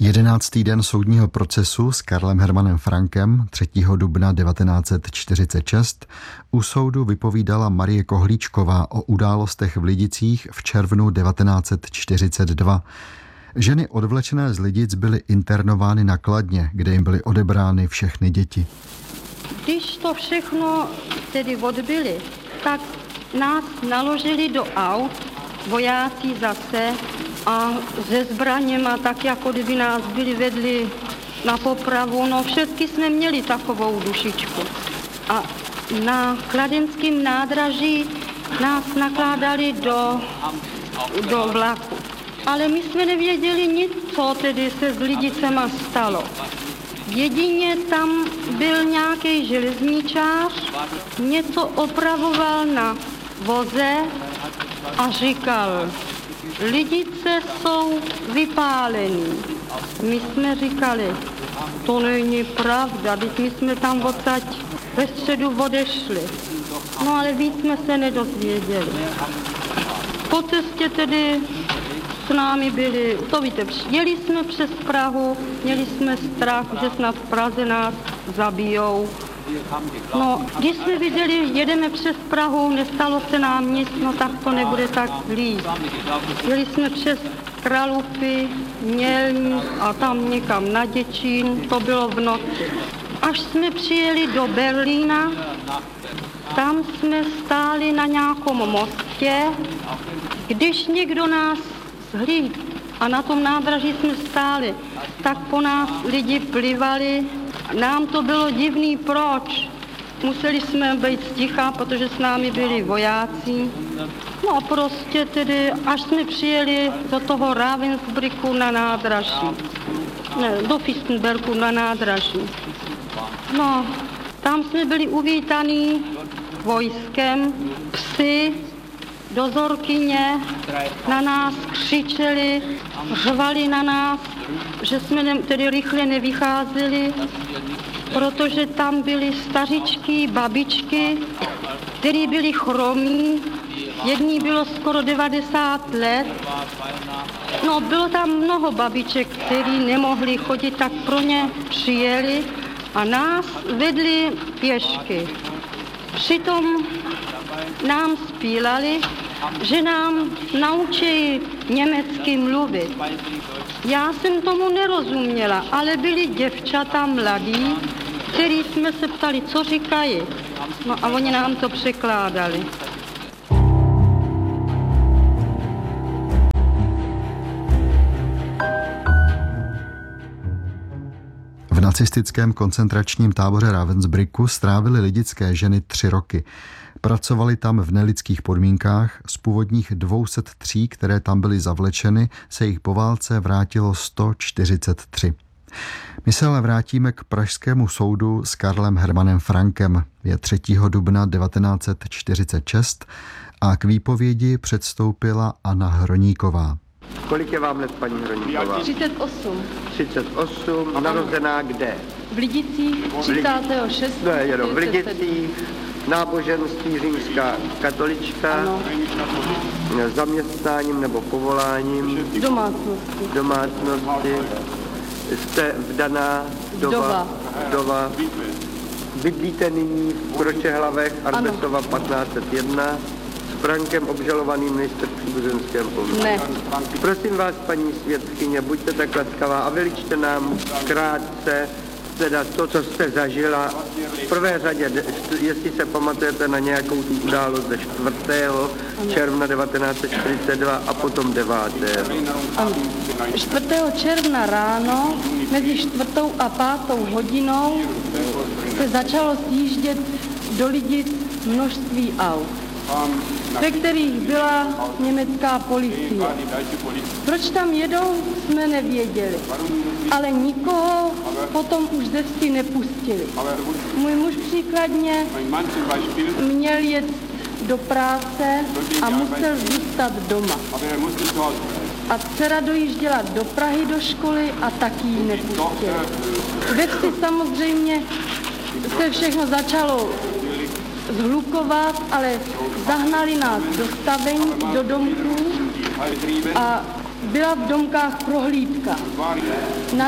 11. den soudního procesu s Karlem Hermanem Frankem 3. dubna 1946 u soudu vypovídala Marie Kohlíčková o událostech v Lidicích v červnu 1942. Ženy odvlečené z Lidic byly internovány na Kladně, kde jim byly odebrány všechny děti. Když to všechno tedy odbyli, tak nás naložili do aut, vojáci zase, a se zbraněma, tak jako kdyby nás byli vedli na popravu. No všetky jsme měli takovou dušičku. A na kladenském nádraží nás nakládali do vlaku. Ale my jsme nevěděli nic, co tedy se s Lidicema stalo. Jedině tam byl nějaký železničář, něco opravoval na voze a říkal: Lidice jsou vypálení. My jsme říkali, to není pravda, teď my jsme tam odsaď ve středu odešli. No ale víc jsme se nedozvěděli. Po cestě tedy s námi byli, to víte, jeli jsme přes Prahu, měli jsme strach, že snad v Praze nás zabijou. No, když jsme viděli, jedeme přes Prahu, nestalo se nám nic, no tak to nebude tak zlý. Jeli jsme přes Kralupy, Mělník a tam někam na Děčín, to bylo v noci. Až jsme přijeli do Berlína, tam jsme stáli na nějakom mostě, když někdo nás zhlídl a na tom nádraží jsme stáli, tak po nás lidi plivali. Nám to bylo divný, proč? Museli jsme být sticha, protože s námi byli vojáci. No a prostě tedy, až jsme přijeli do toho Ravensbrücku na nádraží. Ne, do Fichtenbergu na nádraží. No, tam jsme byli uvítaní vojskem, psy, dozorkyně na nás křičeli, řvali na nás, že jsme tedy rychle nevycházeli, protože tam byly stařičky, babičky, které byly chromí, jedný bylo skoro 90 let. No, bylo tam mnoho babiček, které nemohly chodit, tak pro ně přijeli a nás vedli pěšky. Přitom nám spílali, že nám naučí německy mluvit. Já jsem tomu nerozuměla, ale byli děvčata mladí, který jsme se ptali, co říkají. No a oni nám to překládali. V nacistickém koncentračním táboře Ravensbrücku strávily lidické ženy 3 roky. Pracovali tam v nelidských podmínkách, z původních 203, které tam byly zavlečeny, se jich po válce vrátilo 143. My se ale vrátíme k pražskému soudu s Karlem Hermanem Frankem. Je 3. dubna 1946 a k výpovědi předstoupila Anna Hroníková. Kolik je vám let, paní Hroníková? 38. 38, narozená kde? V Lidicích 36. Ne, jenom v Lidicích, náboženství římská katolička, ano. Zaměstnáním nebo povoláním? Domácnosti. Jste vdaná, vdova. Bydlíte nyní v Kročehlavech, Arbesova 1501, s Frankem obžalovaným nejste v příbuzenském poměru. Ne. Prosím vás, paní svědkyně, buďte tak laskavá a vyličte nám krátce teda to, co jste zažila. V prvé řadě, jestli se pamatujete na nějakou tu událost ze 4. června 1942 a potom 9. Ano. 4. června ráno mezi 4. a 5. hodinou se začalo sjíždět do Lidic množství aut, ve kterých byla německá policie. Proč tam jedou, jsme nevěděli, ale nikoho potom už ze vsi nepustili. Můj muž příkladně měl jet do práce a musel zůstat doma. A dcera dojížděla do Prahy do školy a taky ji nepustili. Ve vsi samozřejmě se všechno začalo zhlukovat, ale zahnali nás do stavení, do domků a byla v Domkách prohlídka. Na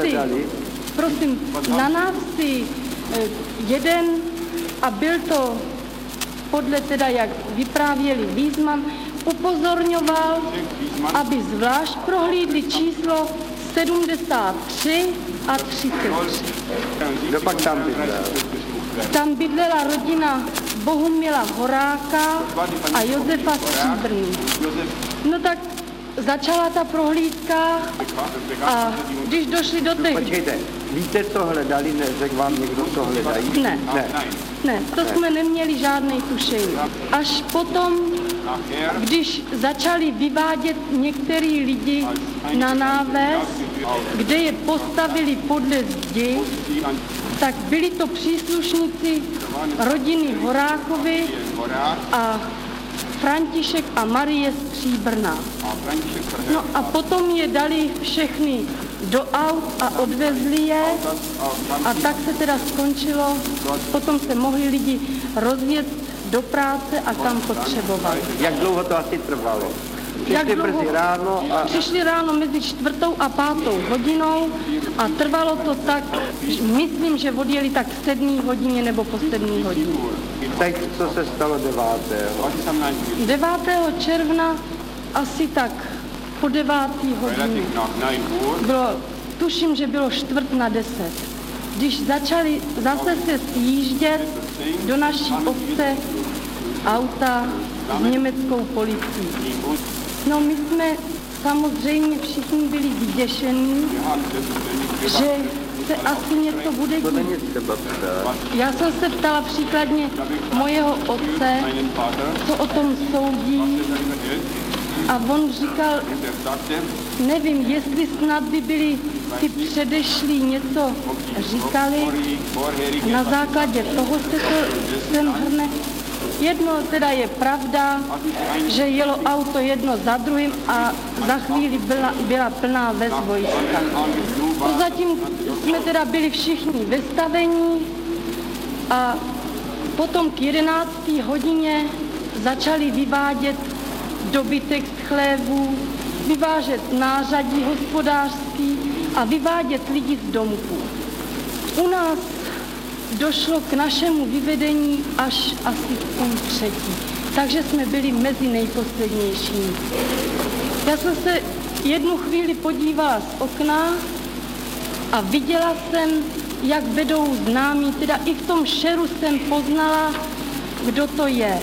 návsi jeden, a byl to podle teda, jak vyprávěli Wiesmann, upozorňoval, aby zvlášť prohlídli číslo 73 a 33. Kdo pak tam bydlel? Tam bydlela rodina Bohumila Horáka a Josefa Stříbrný. No tak začala ta prohlídka a když došli do těch... Počkejte, víte, co hledali? Neřekl vám někdo, co hledají? Ne, to jsme neměli žádnej tušení. Až potom, když začali vyvádět některý lidi na náves, kde je postavili podle zdi, tak byli to příslušníci rodiny Horákovi a František a Marie Stříbrná. No a potom je dali všechny do aut a odvezli je a tak se teda skončilo. Potom se mohli lidi rozjet do práce a kam potřebovali. Jak dlouho to asi trvalo? Přišli ráno mezi 4. a 5. hodinou a trvalo to tak, myslím, že odjeli tak v 7. hodině nebo po 7. hodině. Tak co se stalo 9. 9. června asi tak po 9. hodině. Tuším, že bylo 9:45. Když začali zase se sjíždět do naší obce auta s německou policií. No my jsme samozřejmě všichni byli vyděšení, že se asi něco bude dít. Já jsem se ptala příkladně mojeho otce, co o tom soudí, a on říkal, nevím, jestli snad by byli ty předešlí něco říkali, na základě toho se to sem hrne. Jedno teda je pravda, že jelo auto jedno za druhým a za chvíli byla plná ves vojska. Prozatím jsme teda byli všichni ve stavení a potom k 11. hodině začali vyvádět dobytek z chlévů, vyvážet nářadí hospodářský a vyvádět lidi z domků. U nás došlo k našemu vyvedení až asi v 2:30, takže jsme byli mezi nejposlednějšími. Já jsem se jednu chvíli podívala z okna a viděla jsem, jak vedou známí, teda i v tom šeru jsem poznala, kdo to je.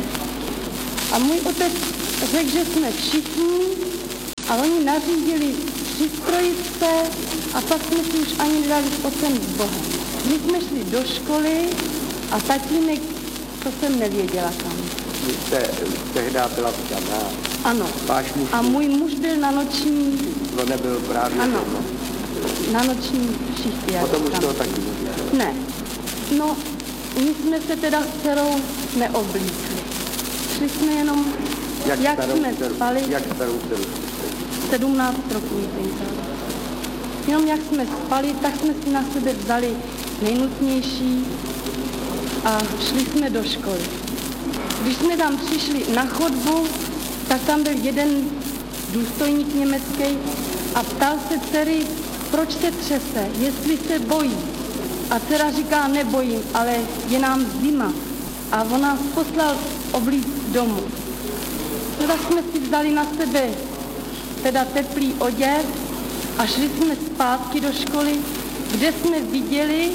A můj otec řekl, že jsme všichni, a oni nařídili přistrojit se a pak jsme si už ani nedali s otcem s Bohem. My jsme šli do školy a tatínek, to jsem nevěděla kam. Vy jste tehdy byla vdaná. Ano. Váš muž. A můj muž byl na noční... To nebyl právě. Ano. Na noční šichty. Potom už toho taky nevěděl. Ne. No, my jsme se teda s dcerou neoblíkli. Šli jsme jenom, jak jsme spali. Jak starou dceru? 17 roků tenkrát. Jenom jak jsme spali, tak jsme si na sebe vzali nejnutnější a šli jsme do školy. Když jsme tam přišli na chodbu, tak tam byl jeden důstojník německý a ptal se dcery, proč se třese, jestli se bojí. A dcera říká, nebojím, ale je nám zima. A on nás poslal oblíct domů. Teda jsme si vzali na sebe teda teplý oděv a šli jsme zpátky do školy, kde jsme viděli,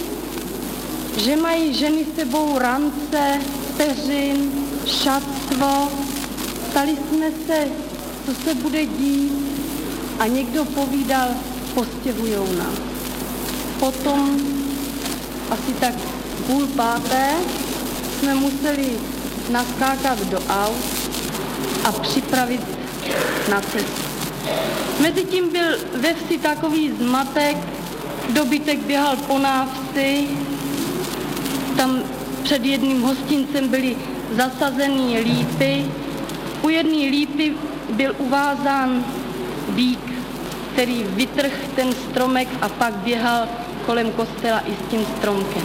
že mají ženy sebou rance, peřin, šatstvo. Ptali jsme se, co se bude dít, a někdo povídal, postěhujou nás. Potom asi tak 4:30 jsme museli naskákat do aut a připravit na cestu. Mezitím byl ve vsi takový zmatek, dobytek běhal po návsi, tam před jedním hostincem byly zasazený lípy. U jedné lípy byl uvázán býk, který vytrhl ten stromek a pak běhal kolem kostela i s tím stromkem.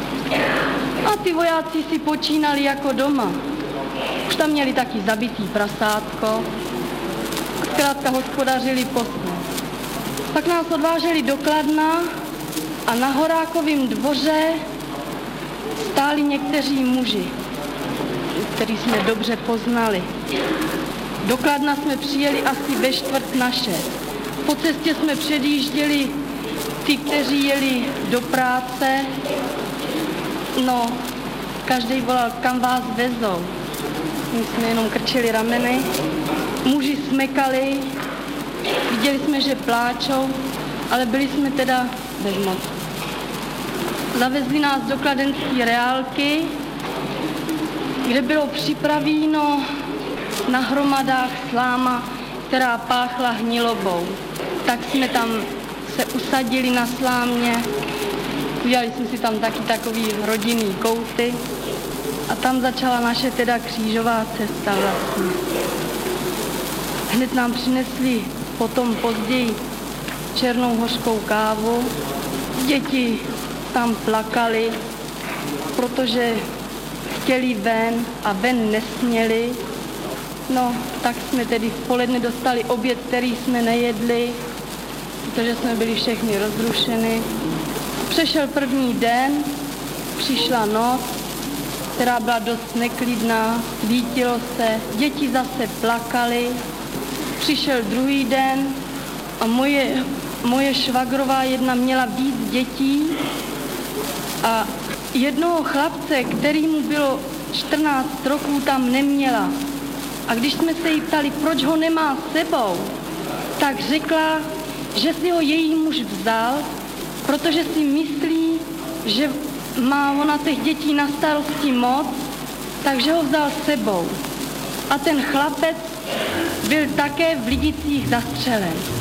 A ty vojáci si počínali jako doma. Už tam měli taky zabitý prasátko. zkrátka hospodařili poslu. Pak nás odváželi do Kladna a na Horákovém dvoře stáli někteří muži, který jsme dobře poznali. Do Kladna jsme přijeli asi ve 5:45. Po cestě jsme předjížděli ty, kteří jeli do práce. No, každý volal, kam vás vezou. My jsme jenom krčili rameny. Muži smekali, viděli jsme, že pláčou, ale byli jsme teda bezmocní. Zavezli nás do kladenské reálky, kde bylo připravíno na hromadách sláma, která páchla hnilobou. Tak jsme tam se usadili na slámě, udělali jsme si tam taky takový rodinný kouty a tam začala naše teda křížová cesta vlastně. Hned nám přinesli potom později černou hořkou kávu. Děti tam plakali, protože chtěli ven a ven nesměli. No, tak jsme tedy v poledne dostali oběd, který jsme nejedli, protože jsme byli všechny rozrušeny. Přešel první den, přišla noc, která byla dost neklidná, svítilo se, děti zase plakaly. Přišel druhý den a moje švagrová jedna měla víc dětí a jednoho chlapce, který mu bylo 14 roků, tam neměla. A když jsme se jí ptali, proč ho nemá s sebou, tak řekla, že si ho její muž vzal, protože si myslí, že má ona těch dětí na starosti moc, takže ho vzal s sebou. A ten chlapec byl také v Lidicích zastřelen.